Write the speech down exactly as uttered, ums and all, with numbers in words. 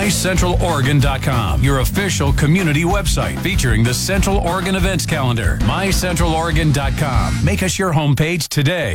my central oregon dot com, your official community website featuring the Central Oregon events calendar. my central oregon dot com. Make us your homepage today.